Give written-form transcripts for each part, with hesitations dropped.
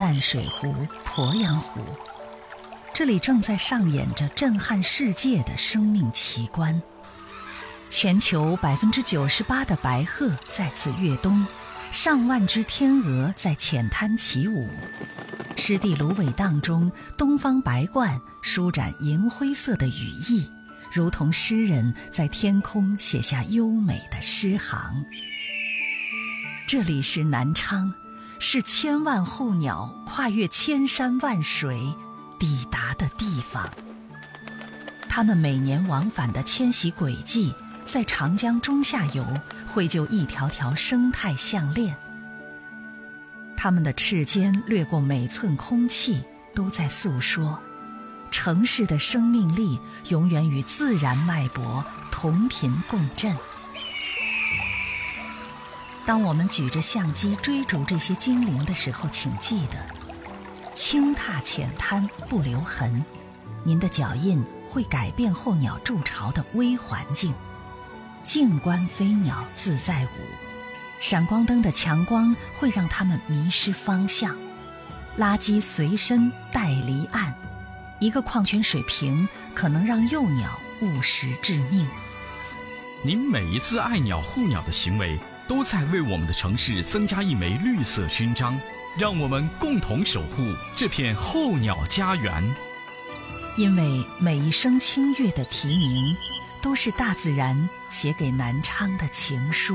淡水湖、鄱阳湖，这里正在上演着震撼世界的生命奇观。全球98%的白鹤在此跃冬，上万只天鹅在浅滩起舞。湿地芦苇荡中，东方白鹳舒展银灰色的羽翼，如同诗人在天空写下优美的诗行。这里是南昌，是千万候鸟跨越千山万水抵达的地方。它们每年往返的迁徙轨迹，在长江中下游绘就一条条生态项链。它们的翅尖掠过每寸空气，都在诉说城市的生命力永远与自然脉搏同频共振。当我们举着相机追逐这些精灵的时候，请记得轻踏浅滩不留痕，您的脚印会改变候鸟筑巢的微环境。静观飞鸟自在舞，闪光灯的强光会让它们迷失方向。垃圾随身带离岸，一个矿泉水瓶可能让幼鸟误食致命。 您每一次爱鸟护鸟的行为，都在为我们的城市增加一枚绿色勋章，让我们共同守护这片候鸟家园。 因为每一声清越的啼鸣，都是大自然写给南昌的情书。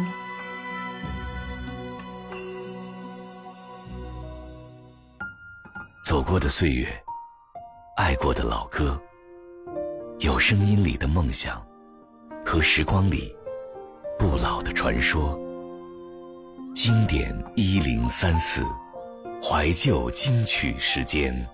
走过的岁月，爱过的老歌，有声音里的梦想，和时光里不老的传说。经典1034，怀旧金曲时间。